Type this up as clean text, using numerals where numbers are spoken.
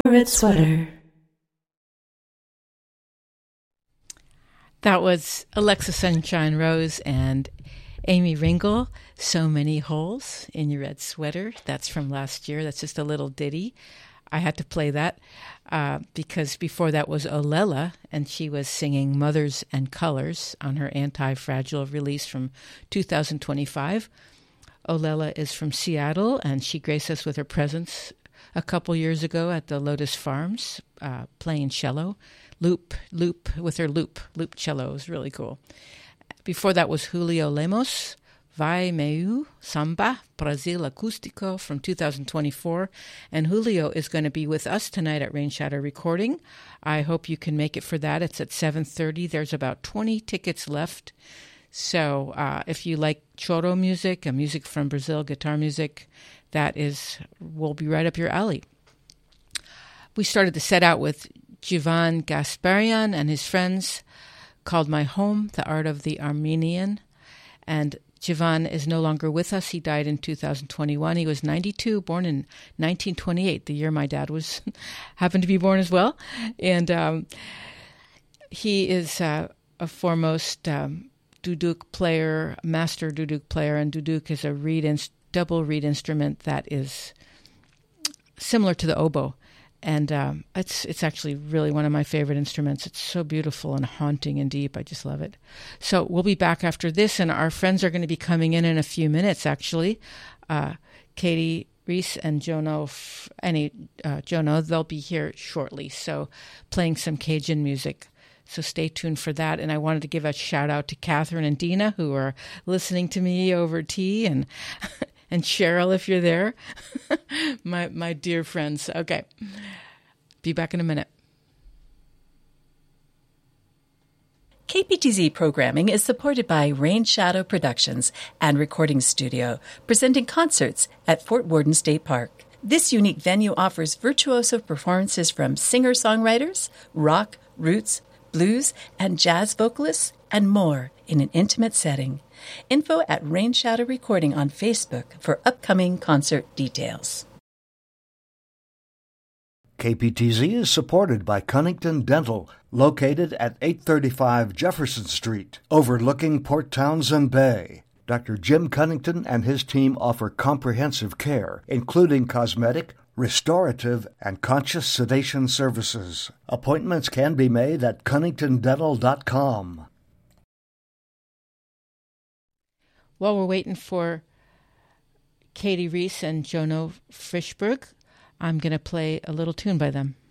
Red Sweater. That was Alexa Sunshine Rose and Amy Ringel, So Many Holes in Your Red Sweater. That's from last year. That's just a little ditty. I had to play that because before that was Olela, and she was singing Mothers and Colors on her Anti-Fragile release from 2025. Olela is from Seattle, and she graced us with her presence a couple years ago at the Lotus Farms, playing cello. Loop with her loop cello. It was really cool. Before that was Julio Lemos, Vai Meu Samba, Brasil Acústico from 2024. And Julio is going to be with us tonight at Rain Shadow Recording. I hope you can make it for that. It's at 7:30. There's about 20 tickets left. So if you like choro music, music from Brazil, guitar music, will be right up your alley. We started the set out with Jivan Gasparian and his friends, called My Home, The Art of the Armenian. And Jivan is no longer with us. He died in 2021. He was 92, born in 1928, the year my dad happened to be born as well. And he is a foremost duduk player, master duduk player, and duduk is a double reed instrument that is similar to the oboe. And it's actually really one of my favorite instruments. It's so beautiful and haunting and deep. I just love it. So we'll be back after this, and our friends are going to be coming in a few minutes, actually. Katie Reese and Jono, they'll be here shortly. So playing some Cajun music. So stay tuned for that. And I wanted to give a shout out to Catherine and Dina, who are listening to me over tea, and and Cheryl, if you're there, my dear friends. Okay, be back in a minute. KPTZ programming is supported by Rain Shadow Productions and Recording Studio, presenting concerts at Fort Worden State Park. This unique venue offers virtuoso performances from singer-songwriters, rock, roots, blues, and jazz vocalists, and more in an intimate setting. Info at Rain Shadow Recording on Facebook for upcoming concert details. KPTZ is supported by Cunnington Dental, located at 835 Jefferson Street, overlooking Port Townsend Bay. Dr. Jim Cunnington and his team offer comprehensive care, including cosmetic, restorative, and conscious sedation services. Appointments can be made at cunningtondental.com. While we're waiting for Katie Reese and Jono Frischberg, I'm going to play a little tune by them.